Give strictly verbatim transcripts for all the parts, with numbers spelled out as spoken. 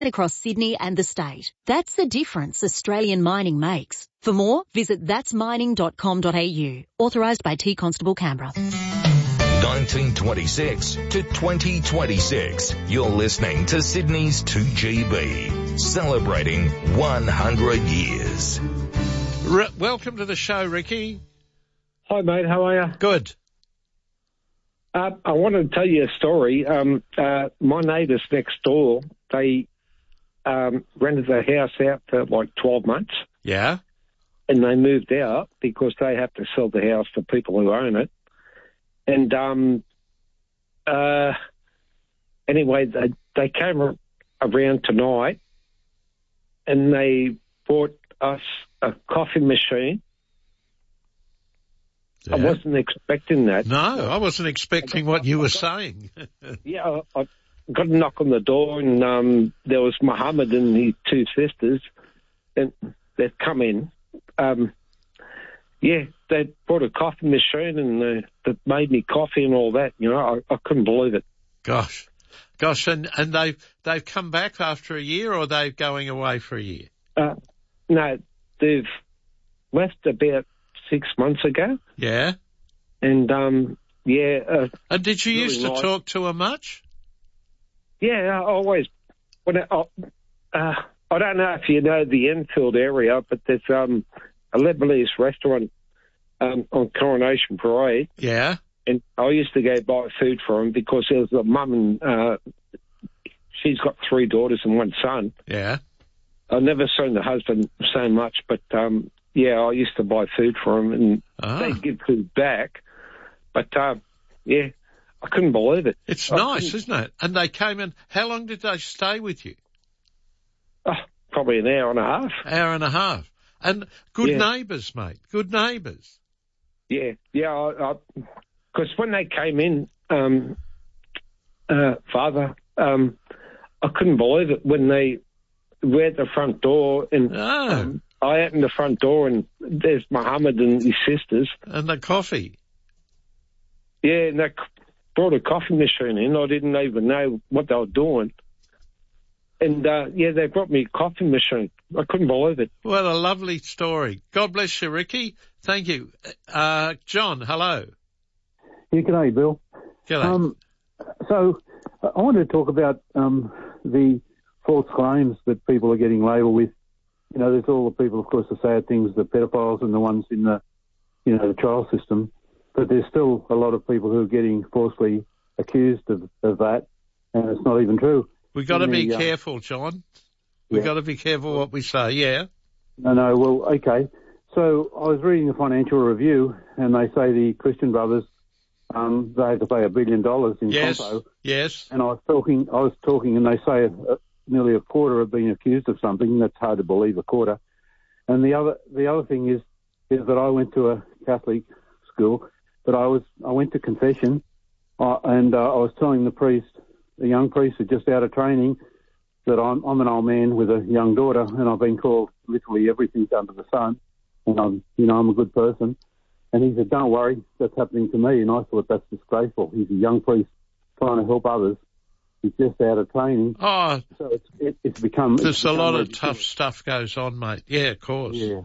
across Sydney and the state. That's the difference Australian mining makes. For more, visit thats mining dot com dot a u. Authorised by T Constable Canberra. nineteen twenty-six to twenty twenty-six. You're listening to Sydney's two G B, celebrating one hundred years. R- welcome to the show, Ricky. Hi, mate. How are you? Good. Uh, I wanted to tell you a story. Um, uh, my neighbours next door, they um, rented their house out for like twelve months. Yeah. And they moved out because they have to sell the house to people who own it. And um, uh, anyway, they, they came around tonight and they bought us a coffee machine. Yeah. I wasn't expecting that. No, I wasn't expecting what you were saying. yeah, I, I got a knock on the door and um, there was Muhammad and his two sisters and they'd come in. Um, yeah, they brought a coffee machine and they, they made me coffee and all that. You know, I, I couldn't believe it. Gosh. Gosh, and, and they've, they've come back after a year or they're going away for a year? Uh, no, they've left about six months ago. Yeah. And, um, yeah. Uh, and did you really used to nice. talk to her much? Yeah, I always. When I, uh, I don't know if you know the Enfield area, but there's um, a Lebanese restaurant um, on Coronation Parade. Yeah. And I used to go buy food for him because there was a mum and uh, she's got three daughters and one son. Yeah. I've never seen the husband so much, but um, yeah, I used to buy food for him and Ah. they give food back. But uh, yeah, I couldn't believe it. It's I nice, couldn't- isn't it? And they came in. How long did they stay with you? Oh, probably an hour and a half. Hour and a half. And good Yeah. neighbours, mate. Good neighbours. Yeah, yeah, because when they came in, um, uh, Father, um, I couldn't believe it when they were at the front door and Ah. um, I opened the front door and there's Muhammad and his sisters. And the coffee. Yeah, and they c- brought a coffee machine in. I didn't even know what they were doing. And, uh, yeah, they brought me a coffee machine. I couldn't believe it. What a lovely story. God bless you, Ricky. Thank you. Uh, John, hello. Yeah, g'day, Bill. G'day. Um, so I wanted to talk about um, the false claims that people are getting labelled with. You know, there's all the people, of course, the sad things, the pedophiles and the ones in the, you know, the trial system. But there's still a lot of people who are getting falsely accused of, of that, and it's not even true. We've got to In be the, uh, careful, John. We've yeah. got to be careful what we say, yeah. No, no, well, okay. So I was reading the Financial Review, and they say the Christian Brothers, um, they had to pay a billion dollars in Yes, Compo. yes. And I was talking, I was talking, and they say uh, nearly a quarter have been accused of something. That's hard to believe, a quarter. And the other, the other thing is, is that I went to a Catholic school, but I was, I went to confession, uh, and uh, I was telling the priest, the young priest who's just out of training, that I'm, I'm an old man with a young daughter, and I've been called literally everything under the sun, and I'm, you know, I'm a good person. And he said, "Don't worry, that's happening to me." And I thought that's disgraceful. He's a young priest trying to help others. He's just out of training. Oh, So it's, it, it's become... there's it's a become lot of ridiculous. tough stuff goes on, mate. Yeah, of course. Yeah.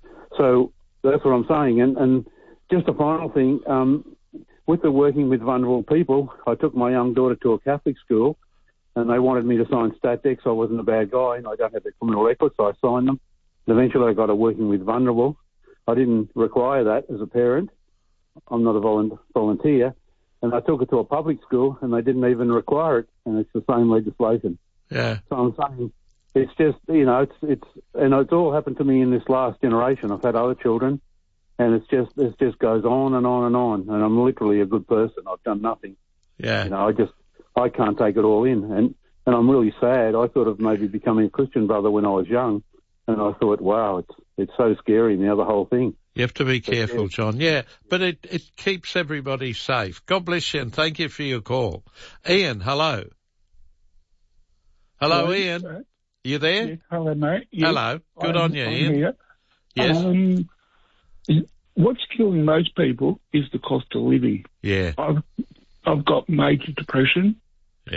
So that's what I'm saying. And, and just a final thing, um, with the working with vulnerable people, I took my young daughter to a Catholic school, and they wanted me to sign stat decks. I wasn't a bad guy, and I don't have a criminal record, so I signed them. And eventually I got a working with vulnerable. I didn't require that as a parent. I'm not a volu- volunteer. And I took it to a public school, and they didn't even require it, and it's the same legislation. Yeah. So I'm saying it's just, you know, it's, it's, and it's all happened to me in this last generation. I've had other children, and it's just, it just goes on and on and on, and I'm literally a good person. I've done nothing. Yeah. You know, I just, I can't take it all in, and, and I'm really sad. I thought of maybe becoming a Christian brother when I was young, and I thought, wow, it's, it's so scary now, the whole thing. You have to be careful, John. Yeah, but it, it keeps everybody safe. God bless you and thank you for your call. Ian, hello. Hello, Hello, Ian. uh, You there? Yeah, hello, mate. Yes, Hello. Good I'm- on you, I'm Ian. here. Yes. Um, what's killing most people is the cost of living. Yeah. I've I've got major depression. Yeah.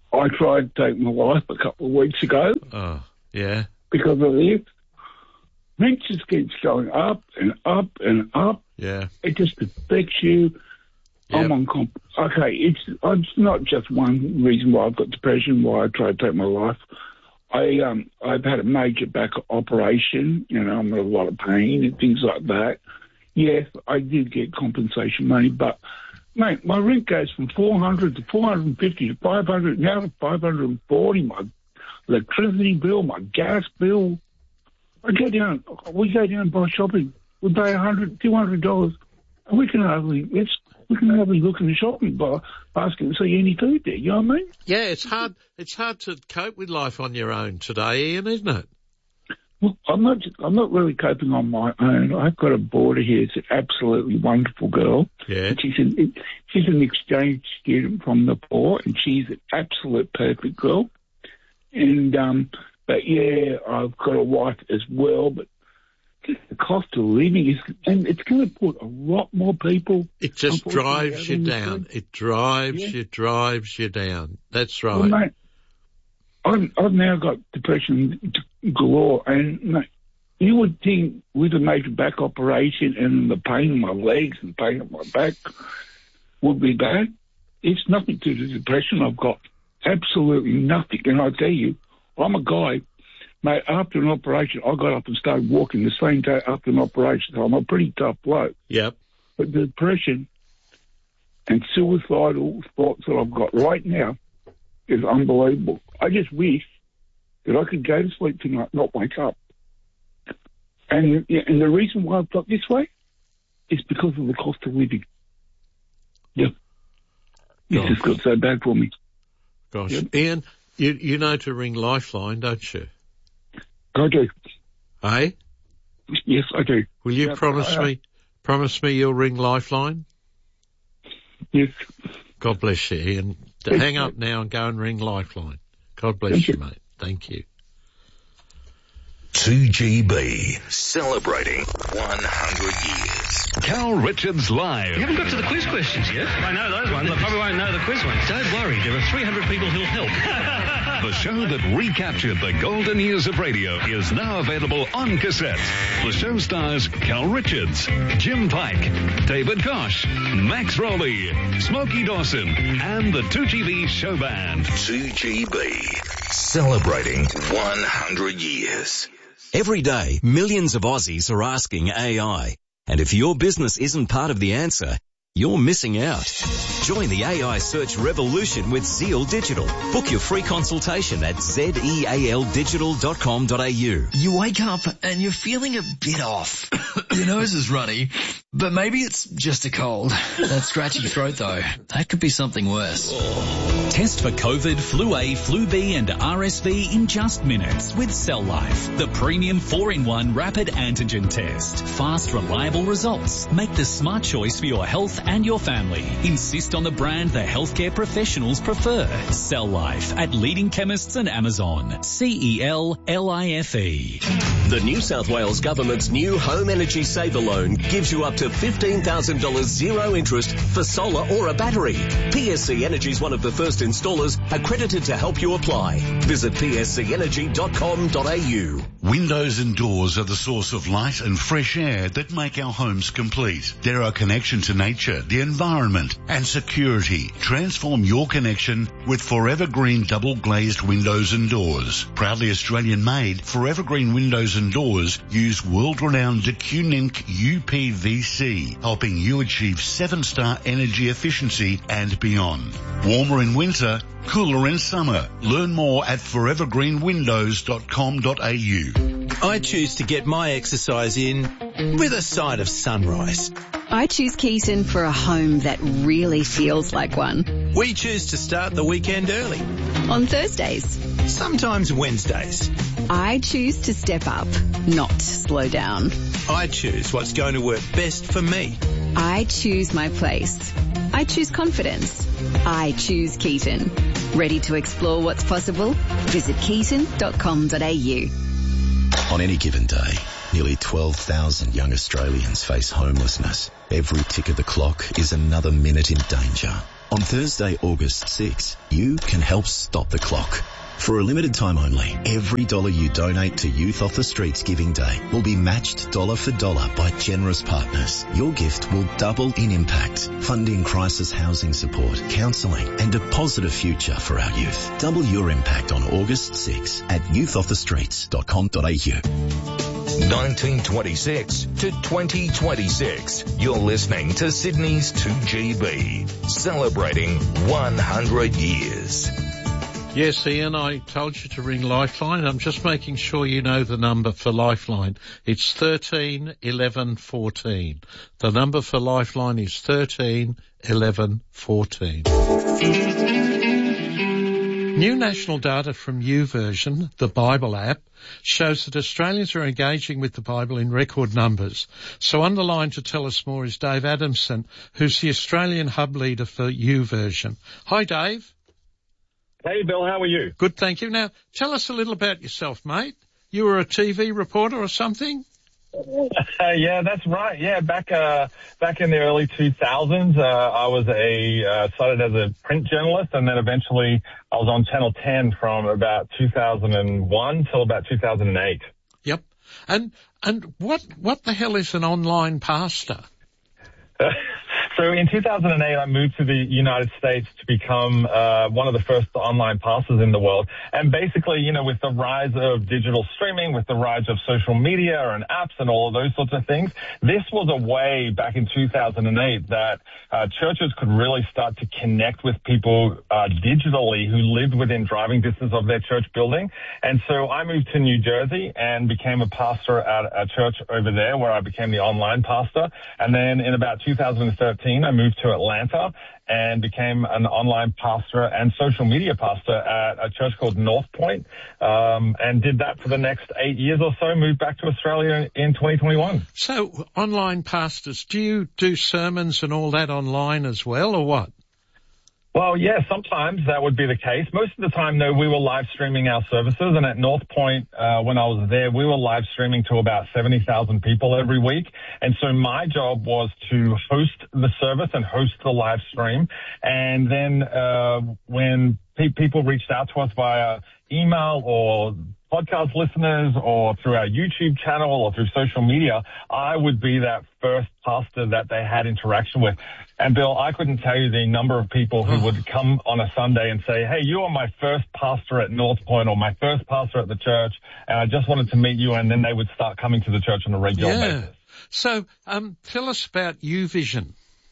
I tried to take my life a couple of weeks ago Oh, yeah. because of this. Rent just keeps going up and up and up. Yeah. It just affects you. Yep. I'm on comp- okay, it's it's not just one reason why I've got depression, why I tried to take my life. I um I've had a major back operation, you know, I'm in a lot of pain and things like that. Yes, I did get compensation money, but mate, my rent goes from four hundred to four hundred and fifty to five hundred, now to five hundred and forty. My electricity bill, my gas bill. I go down, we go down and buy shopping. We pay a hundred, two hundred dollars, and we can hardly let's. We can hardly look in the shopping basket and see any food there, you know what I mean? Yeah, it's hard It's hard to cope with life on your own today, Ian, isn't it? Well, I'm not I'm not really coping on my own. I've got a boarder here. It's an absolutely wonderful girl. Yeah. She's an, she's an exchange student from Nepal, and she's an absolute perfect girl. And, um, but yeah, I've got a wife as well, but the cost of living is, and it's going to put a lot more people. It just drives you down. It drives yeah. you, drives you down. That's right. Well, mate, I'm, I've now got depression galore, and mate, you would think with a major back operation and the pain in my legs and pain in my back would be bad. It's nothing to the depression I've got. Absolutely nothing. And I tell you, I'm a guy. Mate, after an operation, I got up and started walking the same day after an operation, so I'm a pretty tough bloke. Yep. But the depression and suicidal thoughts that I've got right now is unbelievable. I just wish that I could go to sleep tonight, not wake up. And, and the reason why I've got this way is because of the cost of living. Yep. This has got so bad for me. Gosh. Yep. Ian, you, you know to ring Lifeline, don't you? I do. Eh? Yes, I do. Will you yep, promise I, uh, me, promise me you'll ring Lifeline? Yes. God bless you, Ian. Yes. Hang up now and go and ring Lifeline. God bless Thank you, you, mate. Thank you. two G B, celebrating one hundred years. Cal Richards Live. You haven't got to the quiz questions yet. I know those ones. I probably won't know the quiz ones. Don't worry, there are three hundred people who'll help. The show that recaptured the golden years of radio is now available on cassette. The show stars Cal Richards, Jim Pike, David Kosh, Max Rowley, Smokey Dawson, and the two G B show band. two G B, celebrating one hundred years. Every day, millions of Aussies are asking A I. And if your business isn't part of the answer, you're missing out. Join the A I search revolution with Zeal Digital. Book your free consultation at zeal digital dot com dot a u. You wake up and you're feeling a bit off. Your nose is runny, but maybe it's just a cold. That scratchy throat though, that could be something worse. Test for COVID, Flu A, Flu B and R S V in just minutes with Cell Life, the premium four in one rapid antigen test. Fast, reliable results. Make the smart choice for your health and your family. Insist on the brand the healthcare professionals prefer. Cell Life at leading chemists and Amazon. C E L L I F E. The New South Wales Government's new Home Energy Saver Loan gives you up to fifteen thousand dollars zero interest for solar or a battery. P S C Energy is one of the first installers accredited to help you apply. Visit p s c energy dot com dot a u. Windows and doors are the source of light and fresh air that make our homes complete. They're a connection to nature, the environment and security. Transform your connection with Forever Green double glazed windows and doors. Proudly Australian made, Forever Green windows and doors use world-renowned DeCunink U P V C, helping you achieve seven star energy efficiency and beyond. Warmer in winter, cooler in summer. Learn more at forever green windows dot com dot a u. I choose to get my exercise in with a side of sunrise. I choose Keaton for a home that really feels like one. We choose to start the weekend early. On Thursdays. Sometimes Wednesdays. I choose to step up, not slow down. I choose what's going to work best for me. I choose my place. I choose confidence. I choose Keaton. Ready to explore what's possible? Visit keaton dot com dot a u. On any given day, nearly twelve thousand young Australians face homelessness. Every tick of the clock is another minute in danger. On Thursday, August sixth, you can help stop the clock. For a limited time only, every dollar you donate to Youth Off the Streets Giving Day will be matched dollar for dollar by generous partners. Your gift will double in impact, funding crisis housing support, counselling and a positive future for our youth. Double your impact on August sixth at youth off the streets dot com dot a u. nineteen twenty-six to twenty twenty-six. You're listening to Sydney's two G B, celebrating one hundred years. Yes, Ian, I told you to ring Lifeline. I'm just making sure you know the number for Lifeline. It's thirteen eleven fourteen. The number for Lifeline is thirteen eleven fourteen. New national data from YouVersion, the Bible app, shows that Australians are engaging with the Bible in record numbers. So on the line to tell us more is Dave Adamson, who's the Australian hub leader for YouVersion. Hi, Dave. Hey, Bill, how are you? Good, thank you. Now, tell us a little about yourself, mate. You were a T V reporter or something? Uh, yeah, that's right. Yeah, back uh, back in the early two thousands, uh, I was a uh, started as a print journalist, and then eventually I was on Channel ten from about two thousand one till about two thousand eight. Yep. And and what what the hell is an online pastor? So in two thousand eight, I moved to the United States to become uh, one of the first online pastors in the world. And basically, you know, with the rise of digital streaming, with the rise of social media and apps and all of those sorts of things, this was a way back in two thousand eight that uh, churches could really start to connect with people uh, digitally who lived within driving distance of their church building. And so I moved to New Jersey and became a pastor at a church over there where I became the online pastor. And then in about two thousand thirteen, I moved to Atlanta and became an online pastor and social media pastor at a church called North Point, um, and did that for the next eight years or so, moved back to Australia in twenty twenty-one. So, online pastors, do you do sermons and all that online as well, or what? Well, yeah, sometimes that would be the case. Most of the time, though, we were live streaming our services. And at North Point, uh, when I was there, we were live streaming to about seventy thousand people every week. And so my job was to host the service and host the live stream. And then uh, when pe- people reached out to us via email or podcast listeners or through our YouTube channel or through social media, I would be that first pastor that they had interaction with. And Bill, I couldn't tell you the number of people who would come on a Sunday and say, hey, you are my first pastor at North Point or my first pastor at the church, and I just wanted to meet you, and then they would start coming to the church on a regular yeah. basis. So um, tell us about YouVersion.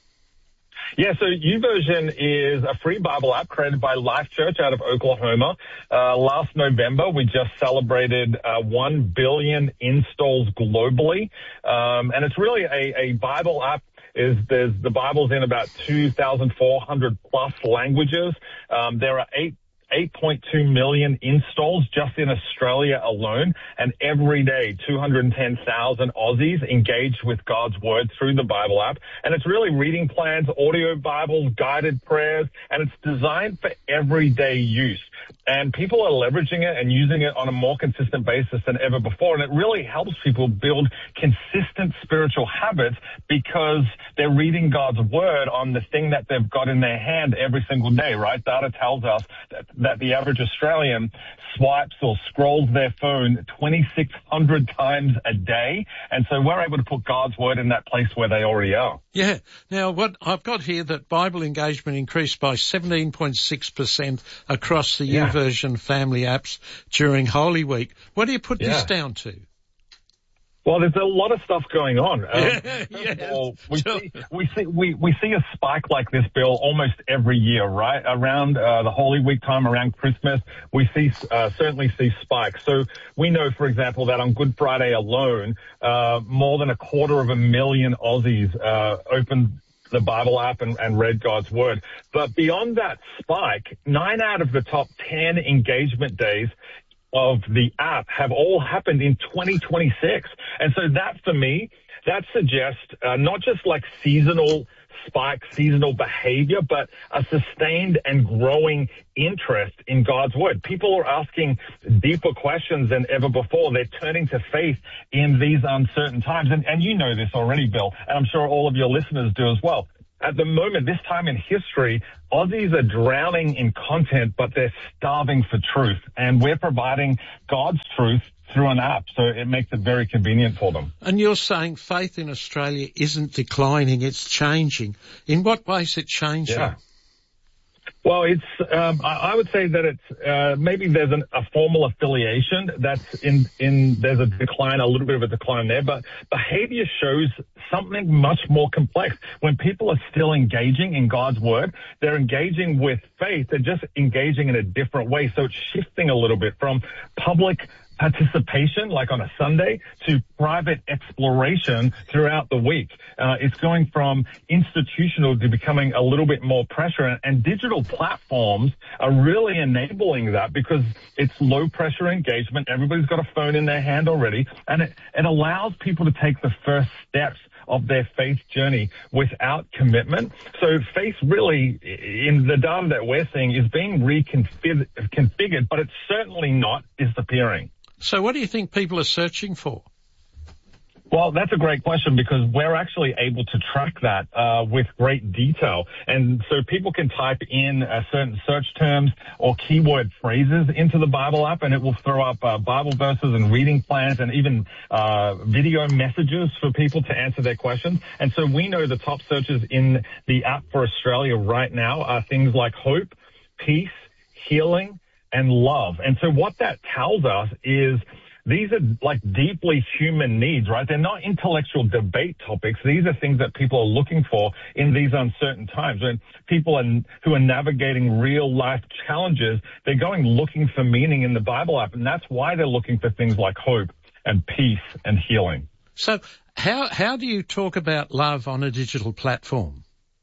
Yeah, so YouVersion is a free Bible app created by Life Church out of Oklahoma. Uh, last November, we just celebrated uh, one billion installs globally. Um, and it's really a, a Bible app. Is there's the Bible's in about two thousand four hundred plus languages. Um, there are eight eight point two million installs just in Australia alone, and every day two hundred ten thousand Aussies engage with God's Word through the Bible app. And it's really reading plans, audio Bibles, guided prayers, and it's designed for everyday use. And people are leveraging it and using it on a more consistent basis than ever before. And it really helps people build consistent spiritual habits because they're reading God's Word on the thing that they've got in their hand every single day, right? Data tells us that, that the average Australian swipes or scrolls their phone twenty-six hundred times a day. And so we're able to put God's Word in that place where they already are. Yeah. Now, what I've got here that Bible engagement increased by seventeen point six percent across the Yeah. YouVersion family apps during Holy Week. What do you put Yeah. this down to? Well, there's a lot of stuff going on. Um, Yeah, first yes. of all, we see, we see we we see a spike like this, Bill, almost every year, right? Around uh, the Holy Week time, around Christmas, we see uh, certainly see spikes. So we know, for example, that on Good Friday alone, uh, more than a quarter of a million Aussies uh, opened the Bible app and, and read God's Word. But beyond that spike, nine out of the top ten engagement days of the app have all happened in twenty twenty-six. And so that, for me, that suggests uh, not just like seasonal spike, seasonal behavior, but a sustained and growing interest in God's Word. People are asking deeper questions than ever before. They're turning to faith in these uncertain times. And, and you know this already, Bill, and I'm sure all of your listeners do as well. at the moment, this time in history, Aussies are drowning in content, but they're starving for truth. And we're providing God's truth through an app, so it makes it very convenient for them. And you're saying faith in Australia isn't declining, it's changing. In what way is it changing? Yeah. Well, it's, um, I, I would say that it's, uh, maybe there's an, a formal affiliation that's in, in, there's a decline, a little bit of a decline there, but behavior shows something much more complex. When people are still engaging in God's word, they're engaging with faith, they're just engaging in a different way. So it's shifting a little bit from public participation, like on a Sunday, to private exploration throughout the week. Uh, it's going from institutional to becoming a little bit more pressure, and, and digital platforms are really enabling that because it's low pressure engagement. Everybody's got a phone in their hand already, and it, it allows people to take the first steps of their faith journey without commitment. So faith really, in the data that we're seeing, is being reconfigured, but it's certainly not disappearing. So what do you think people are searching for? Well, that's a great question because we're actually able to track that uh, with great detail. And so people can type in uh, certain search terms or keyword phrases into the Bible app, and it will throw up uh, Bible verses and reading plans and even uh, video messages for people to answer their questions. And so we know the top searches in the app for Australia right now are things like hope, peace, healing, and love. And so what that tells us is these are like deeply human needs, right? They're not intellectual debate topics. These are things that people are looking for in these uncertain times. When people are, who are navigating real life challenges, they're going looking for meaning in the Bible app. And that's why they're looking for things like hope and peace and healing. So how, how do you talk about love on a digital platform?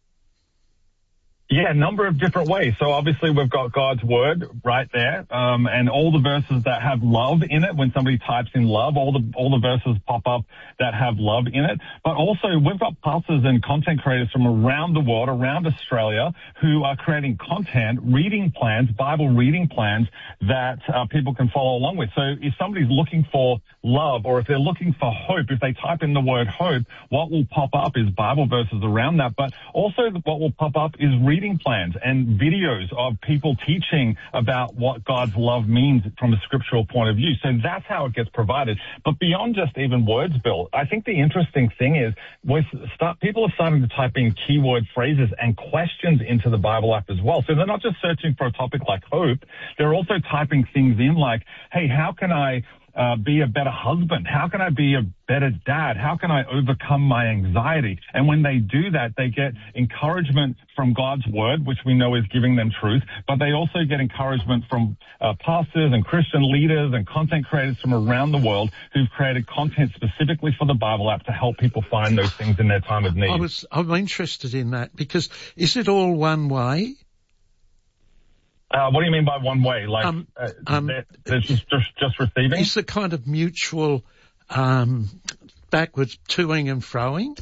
Yeah, a number of different ways. So obviously we've got God's word right there, um, and all the verses that have love in it. When somebody types in love, all the all the verses pop up that have love in it. But also we've got pastors and content creators from around the world, around Australia, who are creating content, reading plans, Bible reading plans that uh, people can follow along with. So if somebody's looking for love, or if they're looking for hope, if they type in the word hope, what will pop up is Bible verses around that. But also what will pop up is reading plans and videos of people teaching about what God's love means from a scriptural point of view. So that's how it gets provided. But beyond just even words, Bill, I think the interesting thing is we start, people are starting to type in keyword phrases and questions into the Bible app as well. So they're not just searching for a topic like hope. They're also typing things in like, hey, how can I Uh, be a better husband? How can I be a better dad? How can I overcome my anxiety? And when they do that, they get encouragement from God's word, which we know is giving them truth, but they also get encouragement from uh, pastors and Christian leaders and content creators from around the world who've created content specifically for the Bible app to help people find those things in their time of need. I was, I'm interested in that because is it all one way? Uh, what do you mean by one way? Like, um, uh, um, there's just, just, just receiving? Is the kind of mutual, um, backwards toing and froing?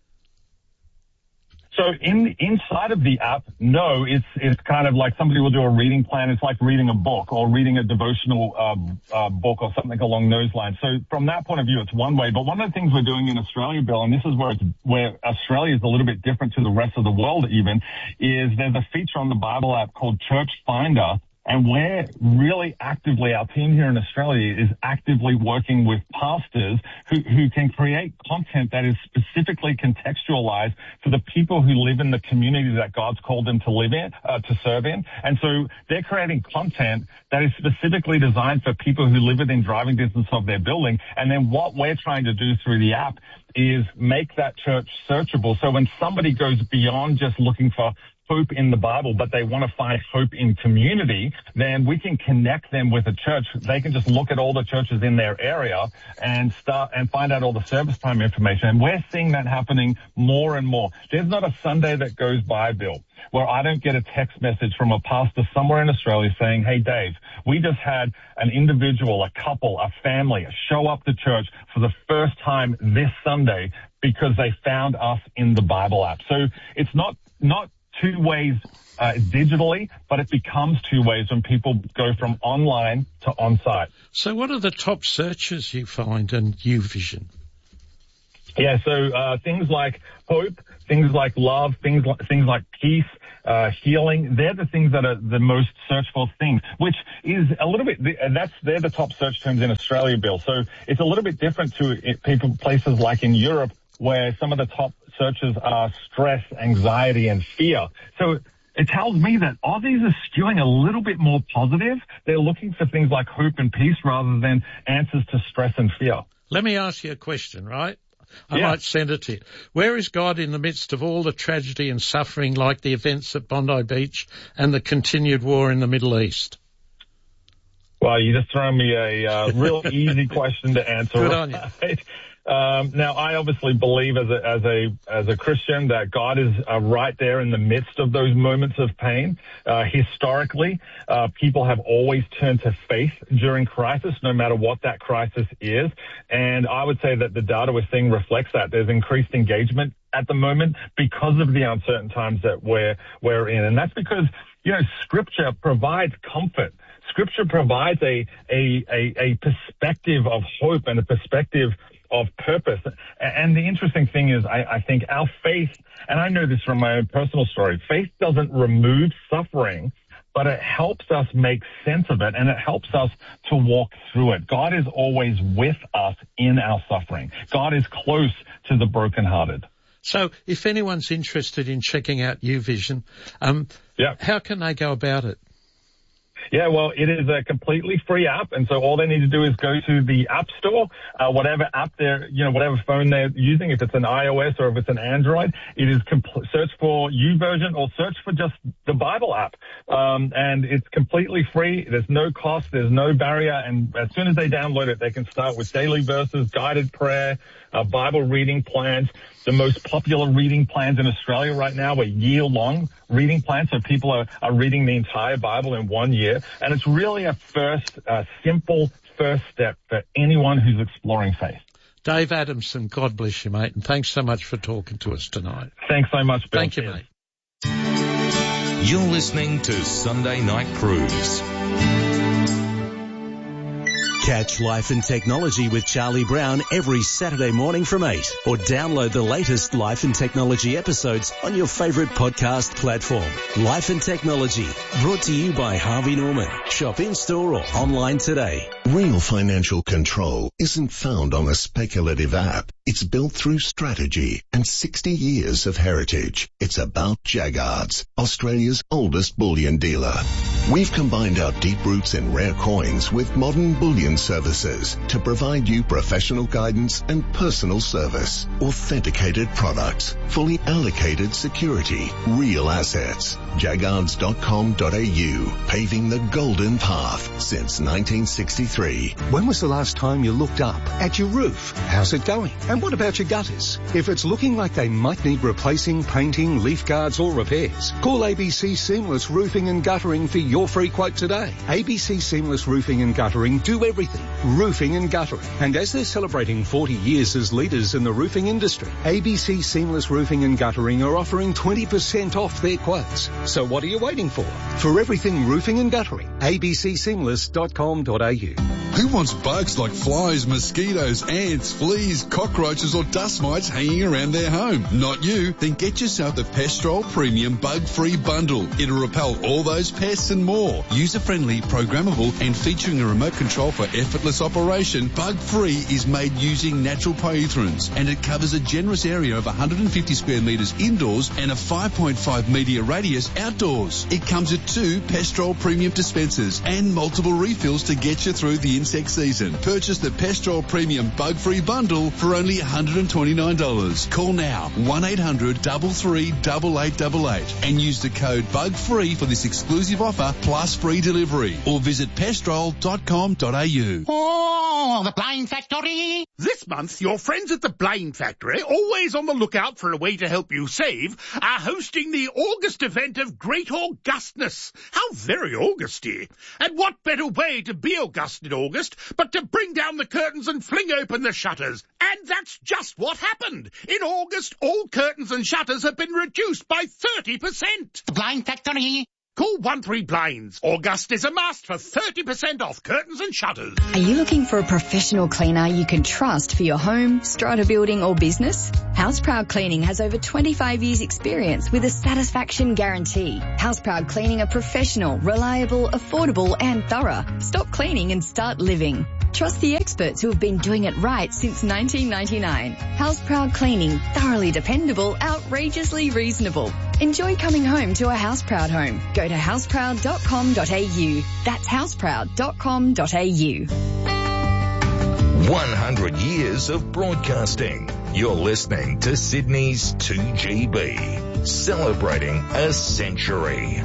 So in, inside of the app, no, it's, it's kind of like somebody will do a reading plan. It's like reading a book or reading a devotional, um, uh, book or something along those lines. So from that point of view, it's one way. But one of the things we're doing in Australia, Bill, and this is where it's, where Australia is a little bit different to the rest of the world even, is there's a feature on the Bible app called Church Finder. And we're really actively, our team here in Australia is actively working with pastors who, who can create content that is specifically contextualized for the people who live in the community that God's called them to live in, uh, to serve in. And so they're creating content that is specifically designed for people who live within driving distance of their building. And then what we're trying to do through the app is make that church searchable. So when somebody goes beyond just looking for hope in the Bible, but they want to find hope in community, then we can connect them with a church. They can just look at all the churches in their area and start and find out all the service time information. And we're seeing that happening more and more. There's not a Sunday that goes by, Bill, where I don't get a text message from a pastor somewhere in Australia saying, hey, Dave, we just had an individual, a couple, a family show up to church for the first time this Sunday because they found us in the Bible app. So it's not, not two ways uh, digitally, but it becomes two ways when people go from online to on-site. So what are the top searches you find in YouVision? Yeah, so uh, things like hope, things like love, things like, things like peace, uh, healing. They're the things that are the most searched for things, which is a little bit, and that's, they're the top search terms in Australia, Bill. So it's a little bit different to people, places like in Europe, where some of the top searches are stress, anxiety, and fear. So it tells me that Aussies are skewing a little bit more positive. They're looking for things like hope and peace rather than answers to stress and fear. Let me ask you a question, right? I Yeah. might send it to you. Where is God in the midst of all the tragedy and suffering, like the events at Bondi Beach and the continued war in the Middle East? Well, you just throw me a uh, real easy question to answer. Good on you. Right? Um, now, I obviously believe as a as a as a Christian that God is uh, right there in the midst of those moments of pain. Uh, historically, uh, people have always turned to faith during crisis, no matter what that crisis is. And I would say that the data we're seeing reflects that. There's increased engagement at the moment because of the uncertain times that we're we're in, and that's because, you know, Scripture provides comfort. Scripture provides a a a, a perspective of hope and a perspective of purpose. And the interesting thing is, I, I think our faith, and I know this from my own personal story, faith doesn't remove suffering, but it helps us make sense of it, and it helps us to walk through it. God is always with us in our suffering. God is close to the brokenhearted. So if anyone's interested in checking out YouVision, um, yeah. how can they go about it? Yeah, well, it is a completely free app, and so all they need to do is go to the App Store, uh, whatever app they're, you know, whatever phone they're using, if it's an iOS or if it's an Android, it is compl- search for YouVersion or search for just the Bible app, um, and it's completely free. There's no cost, there's no barrier, and as soon as they download it, they can start with daily verses, guided prayer, uh, Bible reading plans. The most popular reading plans in Australia right now are year-long reading plans, so people are, are reading the entire Bible in one year. And it's really a first, uh, simple first step for anyone who's exploring faith. Dave Adamson, God bless you, mate, and thanks so much for talking to us tonight. Thanks so much, Bill. Thank you, mate. You're listening to Sunday Night Cruise. Catch Life and Technology with Charlie Brown every Saturday morning from eight, or download the latest Life and Technology episodes on your favourite podcast platform. Life and Technology, brought to you by Harvey Norman. Shop in-store or online today. Real financial control isn't found on a speculative app. It's built through strategy and sixty years of heritage. It's about Jaggards, Australia's oldest bullion dealer. We've combined our deep roots in rare coins with modern bullion services to provide you professional guidance and personal service. Authenticated products, fully allocated security, real assets. Jaggards dot com dot a u, paving the golden path since nineteen sixty-three. When was the last time you looked up at your roof? How's it going? And what about your gutters? If it's looking like they might need replacing, painting, leaf guards or repairs, call A B C Seamless Roofing and Guttering for your free quote today. A B C Seamless Roofing and Guttering do everything. Roofing and guttering. And as they're celebrating forty years as leaders in the roofing industry, A B C Seamless Roofing and Guttering are offering twenty percent off their quotes. So what are you waiting for? For everything roofing and guttering, A B C seamless dot com dot a u. Who wants bugs like flies, mosquitoes, ants, fleas, cockroaches or dust mites hanging around their home? Not you. Then get yourself the Pestrol Premium Bug-Free Bundle. It'll repel all those pests and more. User-friendly, programmable and featuring a remote control for effortless operation, Bug-Free is made using natural polytherins, and it covers a generous area of one hundred fifty square metres indoors and a five point five metre radius outdoors. It comes with two Pestrol Premium dispensers and multiple refills to get you through the insect season. Purchase the Pestrol Premium Bug-Free Bundle for only one hundred twenty-nine dollars. Call now, one eight hundred, three three eight eight eight eight, and use the code BUGFREE for this exclusive offer plus free delivery, or visit pestrol dot com dot a u. Oh, the Blame Factory! This month, your friends at the Blame Factory, always on the lookout for a way to help you save, are hosting the August event of Great Augustness. How very Augusty! And what better way to be August in August but to bring down the curtains and fling open the shutters? And that's just what happened. In August, all curtains and shutters have been reduced by thirty percent. The Blame Factory! Call one three Blinds. August is a must for thirty percent off curtains and shutters. Are you looking for a professional cleaner you can trust for your home, strata building or business? Houseproud Cleaning has over twenty-five years experience with a satisfaction guarantee. Houseproud Cleaning are professional, reliable, affordable and thorough. Stop cleaning and start living. Trust the experts who have been doing it right since nineteen ninety-nine. Houseproud Cleaning, thoroughly dependable, outrageously reasonable. Enjoy coming home to a Houseproud home. Go to houseproud dot com dot a u. That's houseproud dot com dot a u. one hundred years of broadcasting. You're listening to Sydney's two G B, celebrating a century.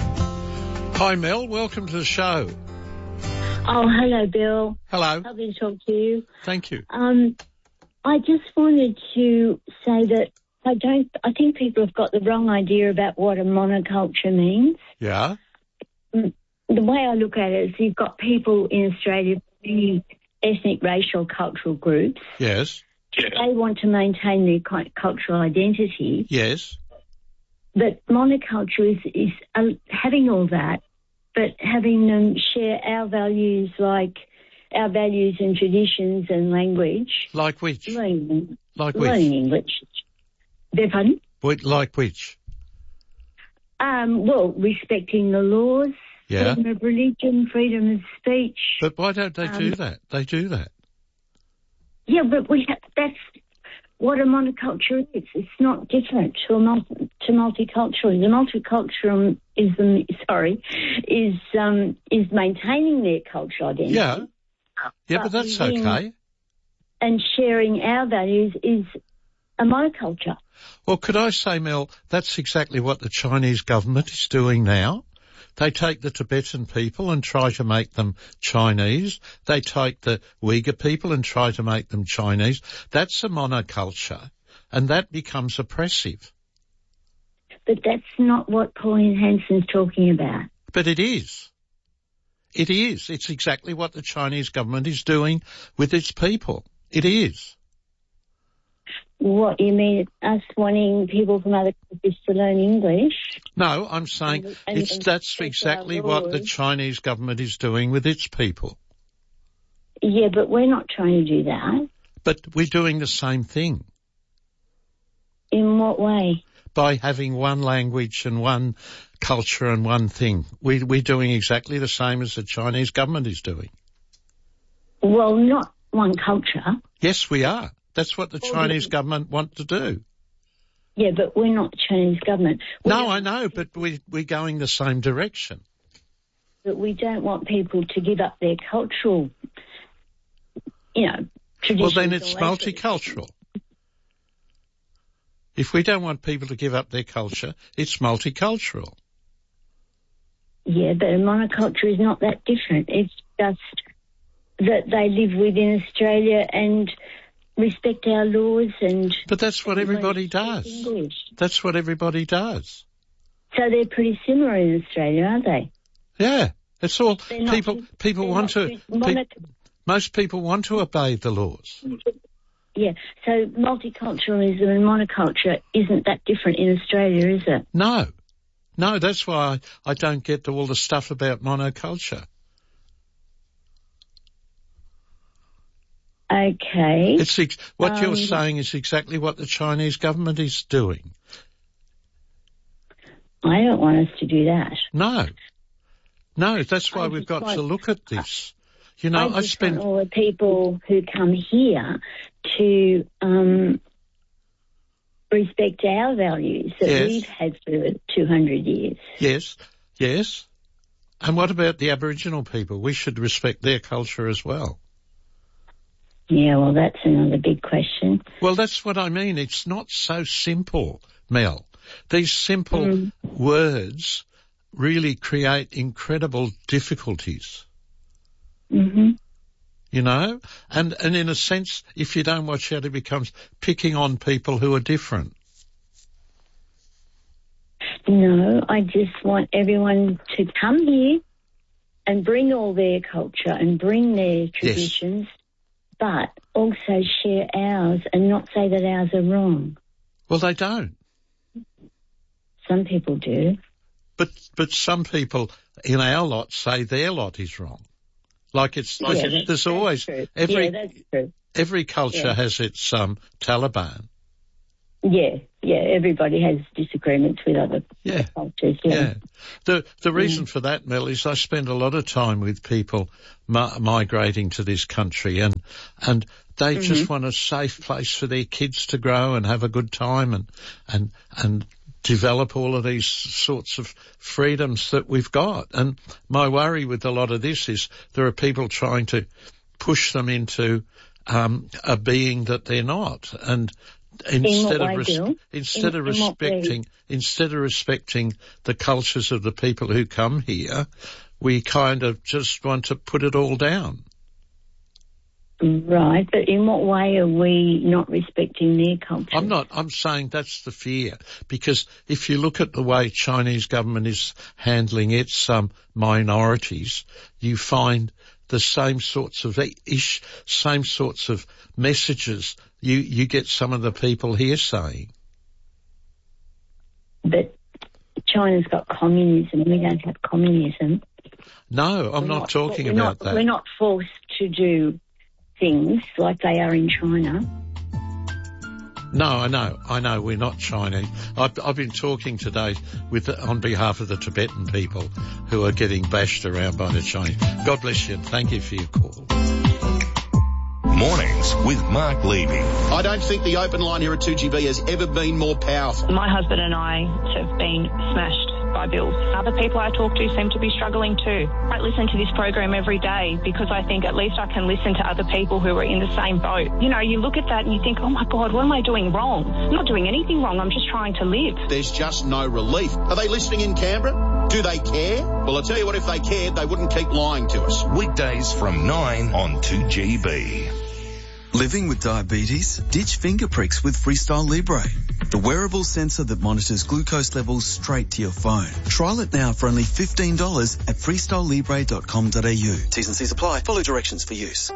Hi Mel, welcome to the show. Oh, hello, Bill. Hello. Lovely to talk to you. Thank you. Um, I just wanted to say that I don't. I think people have got the wrong idea about what a monoculture means. Yeah. The way I look at it is, you've got people in Australia, many ethnic, racial, cultural groups. Yes. They want to maintain their cu- cultural identity. Yes. But monoculture is, is uh, having all that, but having them share our values, like our values and traditions and language. Like which? Learning, like which? Learning English. Beg pardon? What, like which? Um, well, respecting the laws, Yeah. freedom of religion, freedom of speech. But why don't they do Um, that? They do that. Yeah, but we ha- that's what a monoculture is. It's not different to a multi- to multiculturalism. Multiculturalism is the sorry is um is maintaining their cultural identity. Yeah. Yeah, but that's within- okay. And sharing our values is a monoculture. Well, could I say, Mel, that's exactly what the Chinese government is doing now. They take the Tibetan people and try to make them Chinese. They take the Uyghur people and try to make them Chinese. That's a monoculture, and that becomes oppressive. But that's not what Pauline Hanson's talking about. But it is. It is. It's exactly what the Chinese government is doing with its people. It is. What, you mean us wanting people from other countries to learn English? No, I'm saying And- and- it's and that's respect exactly our what the laws. Chinese government is doing with its people. Yeah, but we're not trying to do that. But we're doing the same thing In what way? by having one language and one culture and one thing. We, we're doing exactly the same as the Chinese government is doing. Well, not one culture. Yes, we are. That's what the Well, Chinese we- government want to do. Yeah, but we're not the Chinese government. We No, don't- I know, but we, we're going the same direction. But we don't want people to give up their cultural, you know, Well, traditions. then or it's language. multicultural. If we don't want people to give up their culture, it's multicultural. Yeah, but a monoculture is not that different. It's just that they live within Australia and respect our laws and... But that's what everybody does. English. That's what everybody does. So they're pretty similar in Australia, aren't they? Yeah, it's all They're not- people. People they're want not to. mono- pe- most people want to obey the laws. Yeah, so multiculturalism and monoculture isn't that different in Australia, is it? No, no. That's why I, I don't get to all the stuff about monoculture. Okay. It's ex- what Um, you're saying is exactly what the Chinese government is doing. I don't want us to do that. No, no. That's why I we've just got want- to look at this. You know, I I just spent. want all the people who come here to um, respect our values that Yes. we've had for two hundred years. Yes, yes. And what about the Aboriginal people? We should respect their culture as well. Yeah, well, that's another big question. Well, that's what I mean. It's not so simple, Mel. These simple Mm. words really create incredible difficulties, hmm you know? And, and in a sense, if you don't watch out, it becomes picking on people who are different. No, I just want everyone to come here and bring all their culture and bring their traditions, but also share ours and not say that ours are wrong. Well, they don't. Some people do. But but some people in our lot say their lot is wrong. Like it's like Yeah, it, that's- there's that's always true. every Yeah, that's true. every culture Yeah. has its um, Taliban. Yeah, yeah. Everybody has disagreements with other Yeah. cultures. Yeah. Yeah. The the Mm. reason for that, Mel, is I spend a lot of time with people mi- migrating to this country, and and they just Mhm. want a safe place for their kids to grow and have a good time and and and develop all of these sorts of freedoms that we've got. And my worry with a lot of this is there are people trying to push them into um, a being that they're not, and instead what of way, Bill? instead In- of in what way? respecting instead of respecting the cultures of the people who come here, we kind of just want to put it all down. Right, but in what way are we not respecting their culture? I'm not, I'm saying that's the fear, because if you look at the way Chinese government is handling its um, minorities, you find the same sorts of ish, same sorts of messages you, you get some of the people here saying. But China's got communism. We don't have communism. No, I'm We're not, talking we're about not, that. We're not forced to do things like they are in China. No, I know, I know, we're not Chinese. I've, I've been talking today with, on behalf of the Tibetan people who are getting bashed around by the Chinese. God bless you and thank you for your call. Mornings with Mark Levy. I don't think the open line here at two G B has ever been more powerful. My husband and I have been smashed by bills. Other people I talk to seem to be struggling too. I listen to this program every day because I think at least I can listen to other people who are in the same boat. You know, you look at that and you think, oh my God, what am I doing wrong? I'm not doing anything wrong. I'm just trying to live. There's just no relief. Are they listening in Canberra? Do they care? Well, I'll tell you what, if they cared, they wouldn't keep lying to us. Weekdays from nine on two G B. Living with diabetes? Ditch finger pricks with Freestyle Libre, the wearable sensor that monitors glucose levels straight to your phone. Trial it now for only fifteen dollars at freestyle libre dot com dot a u. T's and C's apply. Follow directions for use.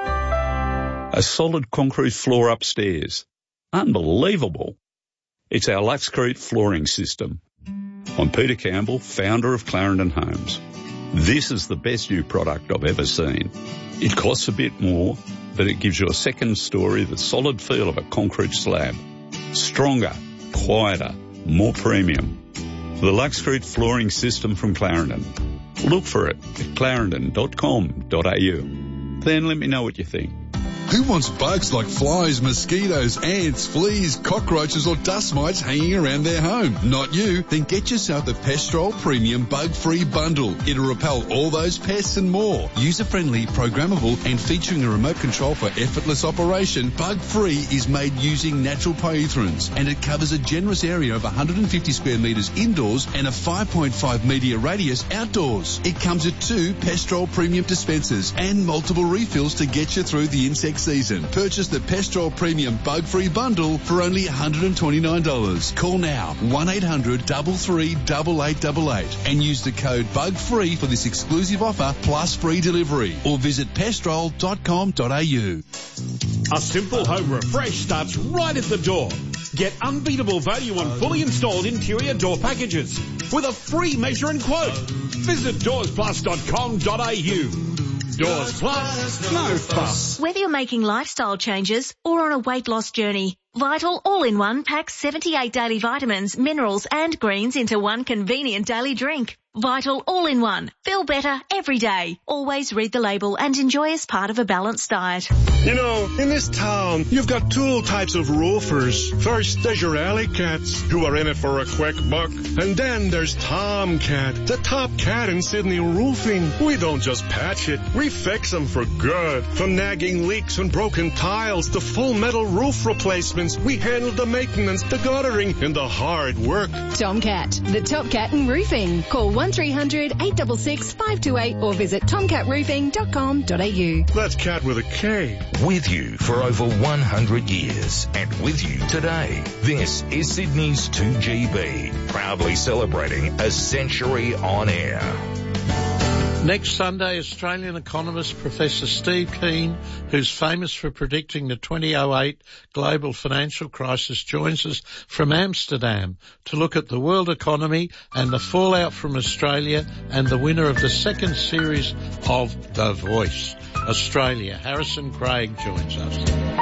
A solid concrete floor upstairs. Unbelievable. It's our Luxcrete flooring system. I'm Peter Campbell, founder of Clarendon Homes. This is the best new product I've ever seen. It costs a bit more, but it gives you a second story, the solid feel of a concrete slab. Stronger, quieter, more premium. The Luxcrete flooring system from Clarendon. Look for it at clarendon dot com dot a u. Then let me know what you think. Who wants bugs like flies, mosquitoes, ants, fleas, cockroaches or dust mites hanging around their home? Not you. Then get yourself the Pestrol Premium Bug-Free Bundle. It'll repel all those pests and more. User-friendly, programmable and featuring a remote control for effortless operation, Bug-Free is made using natural pyrethrins and it covers a generous area of one hundred fifty square metres indoors and a five point five metre radius outdoors. It comes with two Pestrol Premium dispensers and multiple refills to get you through the insect season. Purchase the Pestrol Premium Bug-Free Bundle for only one hundred twenty-nine dollars. Call now one eight hundred three three eight eight eight eight and use the code BUGFREE for this exclusive offer plus free delivery or visit pestrol dot com dot a u. A simple home refresh starts right at the door. Get unbeatable value on fully installed interior door packages with a free measure and quote. Visit doors plus dot com dot a u. Doors Plus, no fuss. Whether you're making lifestyle changes or on a weight loss journey, Vital All-in-One packs seventy-eight daily vitamins, minerals and greens into one convenient daily drink. Vital All-in-One. Feel better every day. Always read the label and enjoy as part of a balanced diet. You know, in this town, you've got two types of roofers. First, there's your alley cats, who are in it for a quick buck. And then there's Tomcat, the top cat in Sydney roofing. We don't just patch it, we fix them for good. From nagging leaks and broken tiles to full metal roof replacements, we handle the maintenance, the guttering, and the hard work. Tomcat, the top cat in roofing. Call one three hundred eight six six five two eight or visit tomcat roofing dot com dot a u. That's cat with a K. With you for over one hundred years and with you today. This is Sydney's two G B, proudly celebrating a century on air. Next Sunday, Australian economist Professor Steve Keen, who's famous for predicting the twenty oh eight global financial crisis, joins us from Amsterdam to look at the world economy and the fallout from Australia and the winner of the second series of The Voice, Australia. Harrison Craig joins us.